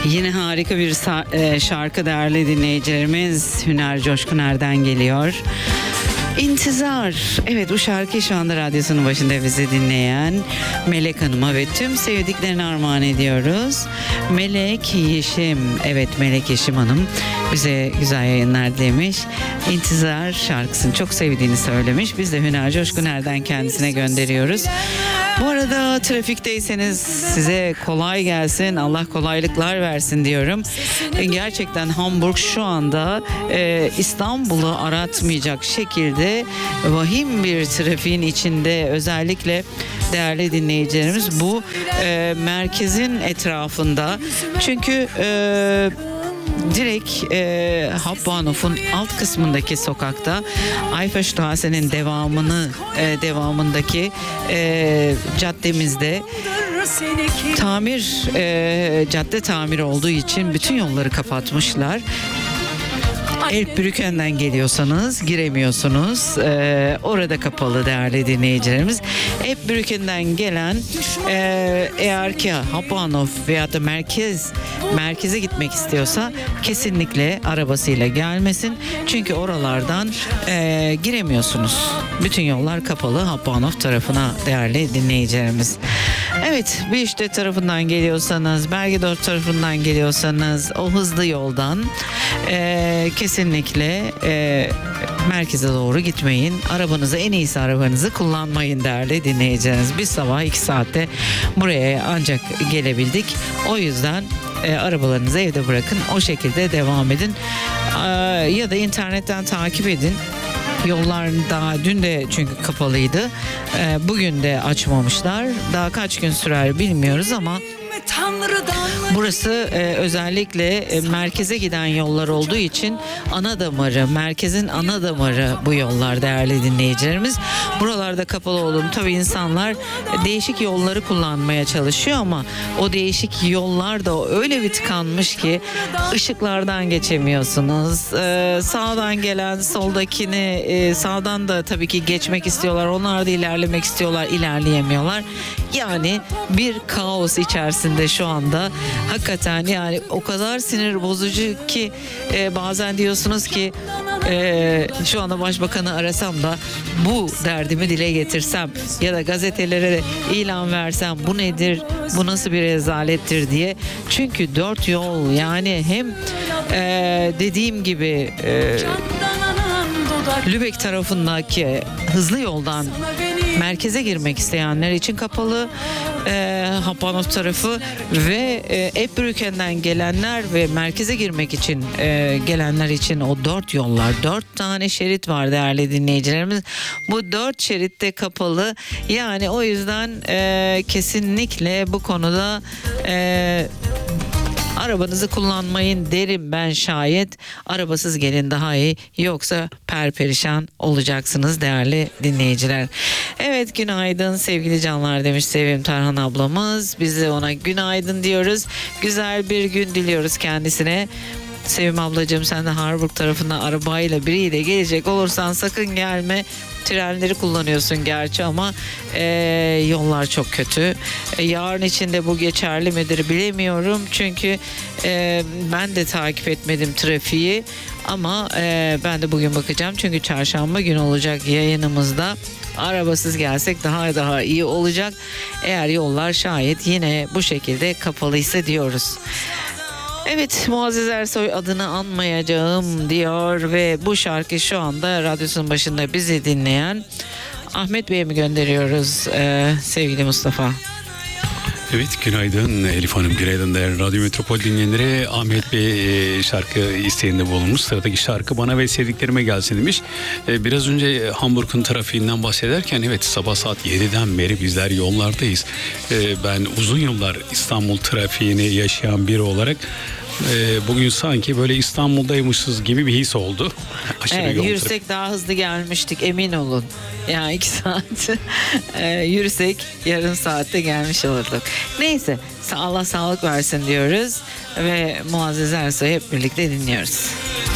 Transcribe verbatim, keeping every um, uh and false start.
Yine harika bir şarkı değerli dinleyicilerimiz. Hüner Coşkuner'den geliyor. İntizar. Evet, bu şarkıyı şu anda radyosunun başında bizi dinleyen Melek Hanım'a ve tüm sevdiklerine armağan ediyoruz. Melek Yeşim. Evet, Melek Yeşim Hanım bize güzel yayınlar demiş. İntizar şarkısını çok sevdiğini söylemiş. Biz de Hüner Coşkuner'den kendisine gönderiyoruz. Bu arada trafikteyseniz size kolay gelsin, Allah kolaylıklar versin diyorum. Gerçekten Hamburg şu anda e, İstanbul'u aratmayacak şekilde vahim bir trafiğin içinde, özellikle değerli dinleyicilerimiz bu e, merkezin etrafında. Çünkü e, direkt e, Hauptbahnhof'un alt kısmındaki sokakta Eifelstrasse'nin devamını e, devamındaki e, caddemizde tamir e, cadde tamiri olduğu için bütün yolları kapatmışlar. Elbbrücken'den geliyorsanız giremiyorsunuz. Ee, orada kapalı değerli dinleyicilerimiz. Elbbrücken'den gelen e, eğer ki Hauptbahnhof veya da merkez merkeze gitmek istiyorsa kesinlikle arabasıyla gelmesin. Çünkü oralardan e, giremiyorsunuz. Bütün yollar kapalı Hauptbahnhof tarafına değerli dinleyicilerimiz. Evet, Bişte tarafından geliyorsanız, Bergedorf tarafından geliyorsanız o hızlı yoldan e, kesinlikle e, merkeze doğru gitmeyin. Arabanızı, en iyisi arabanızı kullanmayın değerli dinleyicileriniz. Biz sabah iki saatte buraya ancak gelebildik. O yüzden e, arabalarınızı evde bırakın. O şekilde devam edin. E, ya da internetten takip edin. Yollar daha dün de çünkü kapalıydı. Ee, bugün de açmamışlar. Daha kaç gün sürer bilmiyoruz ama burası e, özellikle e, merkeze giden yollar olduğu için ana damarı, merkezin ana damarı bu yollar değerli dinleyicilerimiz. Buralarda kapalı olun. Tabii insanlar değişik yolları kullanmaya çalışıyor ama o değişik yollar da öyle bir tıkanmış ki ışıklardan geçemiyorsunuz. Ee, sağdan gelen soldakini e, sağdan da tabii ki geçmek istiyorlar. Onlar da ilerlemek istiyorlar, ilerleyemiyorlar. Yani bir kaos içerisinde şu anda. Hakikaten yani o kadar sinir bozucu ki e, bazen diyorsunuz ki e, şu anda başbakanı arasam da bu derdimi dile getirsem ya da gazetelere de ilan versem, bu nedir, bu nasıl bir rezalettir diye. Çünkü dört yol, yani hem e, dediğim gibi e, Lübeck tarafındaki hızlı yoldan merkeze girmek isteyenler için kapalı e, Hauptbahnhof tarafı ve e, Elbbrücken'den gelenler ve merkeze girmek için e, gelenler için o dört yollar, dört tane şerit var değerli dinleyicilerimiz. Bu dört şeritte kapalı. Yani o yüzden e, kesinlikle bu konuda e, arabanızı kullanmayın derim ben şayet. Arabasız gelin daha iyi. Yoksa perperişan olacaksınız değerli dinleyiciler. Evet, günaydın sevgili canlar demiş Sevim Tarhan ablamız. Biz de ona günaydın diyoruz. Güzel bir gün diliyoruz kendisine. Sevim ablacığım, sen de Harburg tarafından arabayla biriyle gelecek olursan sakın gelme. Trenleri kullanıyorsun gerçi ama e, yollar çok kötü. E, yarın için de bu geçerli midir bilemiyorum. Çünkü e, ben de takip etmedim trafiği. Ama e, ben de bugün bakacağım. Çünkü çarşamba günü olacak yayınımızda. Arabasız gelsek daha daha iyi olacak. Eğer yollar şayet yine bu şekilde kapalıysa diyoruz. Evet, Muazzez Ersoy adını anmayacağım diyor ve bu şarkı şu anda radyosunun başında bizi dinleyen Ahmet Bey'e mi gönderiyoruz ee, sevgili Mustafa? Evet, günaydın Elif Hanım, günaydın değerli Radyo Metropol dinleyenleri. Ahmet Bey şarkı isteğinde bulunmuş. Sıradaki şarkı bana ve sevdiklerime gelsin demiş. Biraz önce Hamburg'un trafiğinden bahsederken evet, sabah saat yediden beri bizler yollardayız. Ben uzun yıllar İstanbul trafiğini yaşayan biri olarak bugün sanki böyle İstanbul'daymışız gibi bir his oldu. Aşırı evet, yol yürüsek trafik. daha hızlı gelmiştik, emin olun. Yani iki saat e, yürüsek yarım saatte gelmiş olurduk. Neyse, Allah sağlık versin diyoruz ve Muazzez Ersoy'u hep birlikte dinliyoruz.